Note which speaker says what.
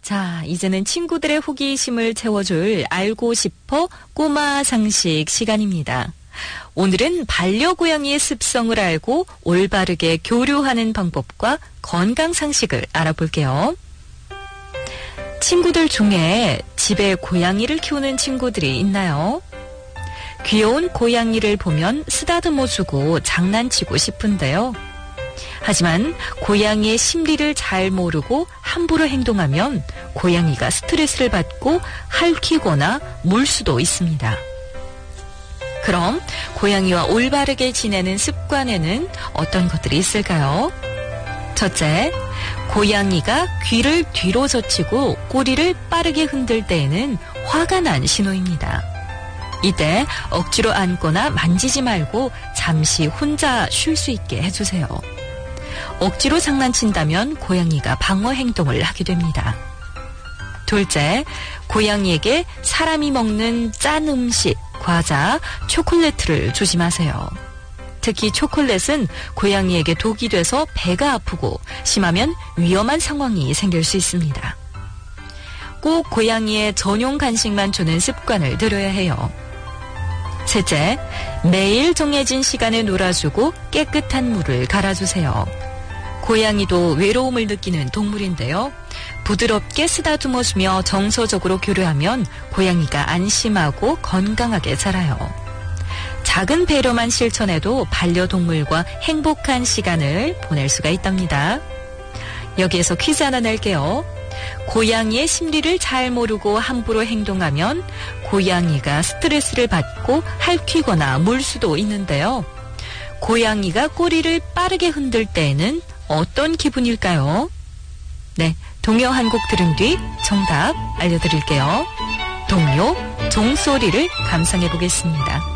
Speaker 1: 자, 이제는 친구들의 호기심을 채워줄 알고 싶어 꼬마 상식 시간입니다. 오늘은 반려고양이의 습성을 알고 올바르게 교류하는 방법과 건강 상식을 알아볼게요. 친구들 중에 집에 고양이를 키우는 친구들이 있나요? 귀여운 고양이를 보면 쓰다듬어주고 장난치고 싶은데요. 하지만 고양이의 심리를 잘 모르고 함부로 행동하면 고양이가 스트레스를 받고 핥히거나 물 수도 있습니다. 그럼 고양이와 올바르게 지내는 습관에는 어떤 것들이 있을까요? 첫째, 고양이가 귀를 뒤로 젖히고 꼬리를 빠르게 흔들 때에는 화가 난 신호입니다. 이때 억지로 안거나 만지지 말고 잠시 혼자 쉴 수 있게 해주세요. 억지로 장난친다면 고양이가 방어 행동을 하게 됩니다. 둘째, 고양이에게 사람이 먹는 짠 음식, 과자, 초콜릿을 주지 마세요. 특히 초콜릿은 고양이에게 독이 돼서 배가 아프고 심하면 위험한 상황이 생길 수 있습니다. 꼭 고양이의 전용 간식만 주는 습관을 들여야 해요. 셋째, 매일 정해진 시간에 놀아주고 깨끗한 물을 갈아주세요. 고양이도 외로움을 느끼는 동물인데요. 부드럽게 쓰다듬어주며 정서적으로 교류하면 고양이가 안심하고 건강하게 자라요. 작은 배려만 실천해도 반려동물과 행복한 시간을 보낼 수가 있답니다. 여기에서 퀴즈 하나 낼게요. 고양이의 심리를 잘 모르고 함부로 행동하면 고양이가 스트레스를 받고 핥히거나 물 수도 있는데요. 고양이가 꼬리를 빠르게 흔들 때에는 어떤 기분일까요? 네, 동요 한 곡 들은 뒤 정답 알려드릴게요. 동요 종소리를 감상해 보겠습니다.